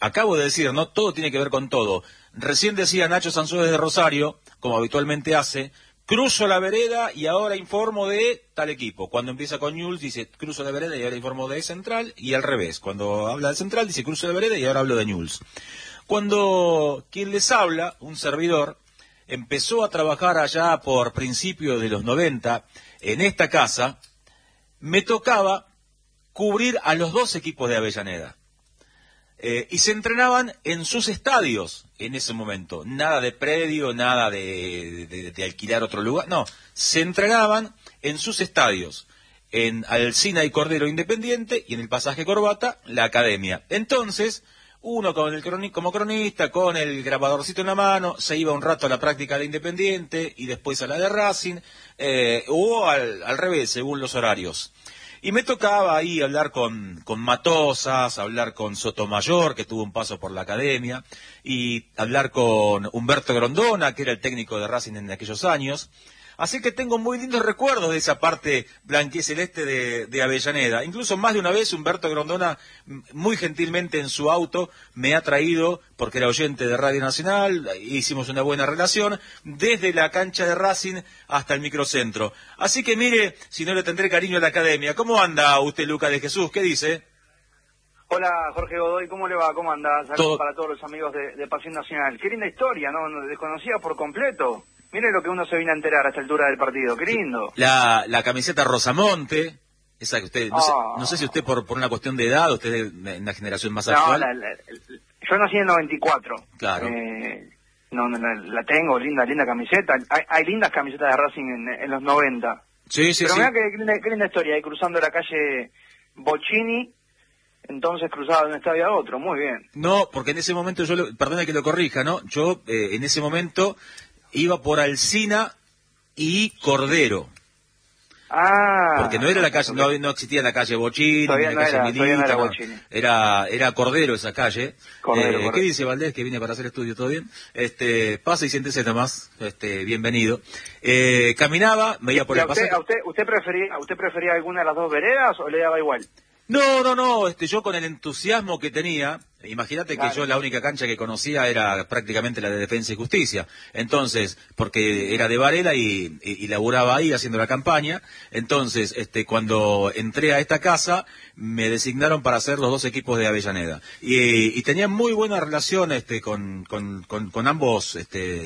acabo de decir, ¿no? Todo tiene que ver con todo. Recién decía Nacho Sanzúez de Rosario, como habitualmente hace, cruzo la vereda y ahora informo de tal equipo. Cuando empieza con Newell's dice cruzo la vereda y ahora informo de Central, y al revés. Cuando habla de Central dice cruzo la vereda y ahora hablo de Newell's. Cuando quien les habla, un servidor, empezó a trabajar allá por principios de los 90 en esta casa, me tocaba cubrir a los dos equipos de Avellaneda. Y se entrenaban en sus estadios en ese momento. Nada de predio, nada de alquilar otro lugar. No, se entrenaban en sus estadios. En Alsina y Cordero Independiente y en el Pasaje Corbata, la Academia. Entonces, uno como cronista, con el grabadorcito en la mano, se iba un rato a la práctica de Independiente y después a la de Racing, o al revés, según los horarios. Y me tocaba ahí hablar con Matosas, hablar con Sotomayor, que tuvo un paso por la Academia, y hablar con Humberto Grondona, que era el técnico de Racing en aquellos años. Así que tengo muy lindos recuerdos de esa parte blanquiceleste de Avellaneda. Incluso más de una vez Humberto Grondona, muy gentilmente en su auto, me ha traído, porque era oyente de Radio Nacional, hicimos una buena relación, desde la cancha de Racing hasta el microcentro. Así que mire, si no le tendré cariño a la Academia. ¿Cómo anda usted, Lucas de Jesús? ¿Qué dice? Hola, Jorge Godoy, ¿cómo le va? ¿Cómo anda? Saludos para todos los amigos de Pasión Nacional. Qué linda historia, ¿no? Desconocida por completo. Mire lo que uno se viene a enterar a esta altura del partido, qué lindo. La camiseta Rosamonte, esa que usted, no sé si usted por una cuestión de edad, usted es en la generación más actual. Yo nací en el 94. Claro. La tengo, linda camiseta. Hay lindas camisetas de Racing en los 90. Sí. Pero mirá qué linda historia, ahí cruzando la calle Bocchini, entonces cruzaba de un estadio a otro, muy bien. No, porque en ese momento perdona que lo corrija, ¿no? Yo en ese momento iba por Alsina y Cordero. Porque no era la calle, no existía la calle Bocchini, ni la calle Milita, era Cordero esa calle. Cordero. ¿Qué dice Valdés, que viene para hacer estudio? ¿Todo bien? Pasa y siéntese nomás, bienvenido. Caminaba, me iba por el pasaje. ¿Usted prefería alguna de las dos veredas o le daba igual? No, yo con el entusiasmo que tenía, imagínate que yo la única cancha que conocía era prácticamente la de Defensa y Justicia, entonces, porque era de Varela y laburaba ahí haciendo la campaña, entonces, cuando entré a esta casa, me designaron para hacer los dos equipos de Avellaneda, y tenía muy buena relación, con ambos,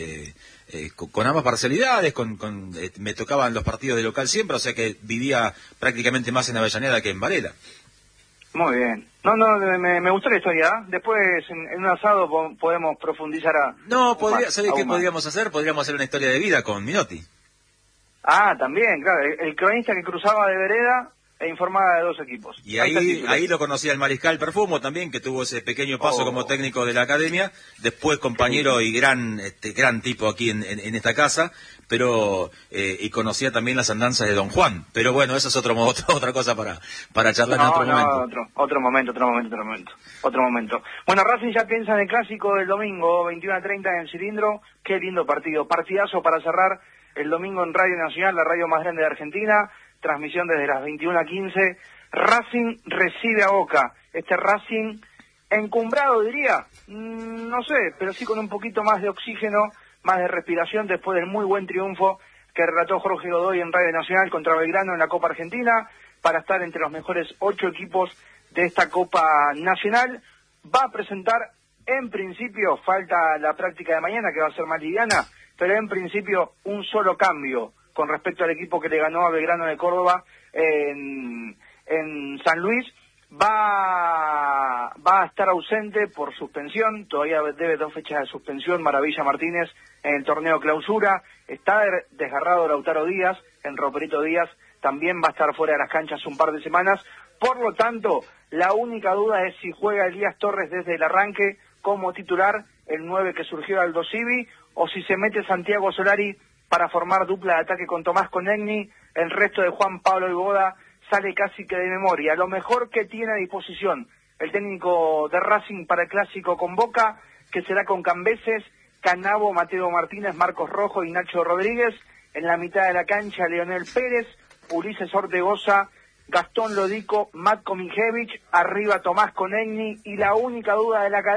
con ambas parcialidades, me tocaban los partidos de local siempre, o sea que vivía prácticamente más en Avellaneda que en Varela. Muy bien. Me gustó la historia. Después, en un asado, podemos profundizar ¿sabés qué podríamos hacer? Podríamos hacer una historia de vida con Minotti. También, claro. El cronista que cruzaba de vereda e informaba de dos equipos. Y ahí lo conocía el Mariscal Perfumo también, que tuvo ese pequeño paso como técnico de la Academia, después compañero y gran tipo aquí en esta casa, pero y conocía también las andanzas de Don Juan. Pero bueno, eso es otra cosa para charlar en otro momento. Otro momento. Bueno, Racing ya piensa en el clásico del domingo, 21:30 en el Cilindro. Qué lindo partido. Partidazo para cerrar el domingo en Radio Nacional, la radio más grande de Argentina. Transmisión desde las 21:15. Racing recibe a Boca. Racing encumbrado, diría. No sé, pero sí con un poquito más de oxígeno, más de respiración después del muy buen triunfo que relató Jorge Godoy en Radio Nacional contra Belgrano en la Copa Argentina, para estar entre los mejores 8 equipos de esta Copa Nacional. Va a presentar, en principio, falta la práctica de mañana, que va a ser más liviana, pero en principio un solo cambio con respecto al equipo que le ganó a Belgrano de Córdoba en San Luis. Va a estar ausente por suspensión, todavía debe 2 fechas de suspensión Maravilla Martínez en el torneo clausura. Está desgarrado Lautaro Díaz, en Roperito Díaz también va a estar fuera de las canchas un par de semanas. Por lo tanto, la única duda es si juega Elías Torres desde el arranque como titular, el 9 que surgió de Aldo Civi, o si se mete Santiago Solari para formar dupla de ataque con Tomás Conegni. El resto de Juan Pablo Iboda sale casi que de memoria. Lo mejor que tiene a disposición el técnico de Racing para el clásico con Boca, que será con Cambeses, Canavo, Mateo Martínez, Marcos Rojo y Nacho Rodríguez. En la mitad de la cancha, Leonel Pérez, Ulises Ortegoza, Gastón Lodico, Matko Mijevich, arriba Tomás Conegni, y la única duda de la cadena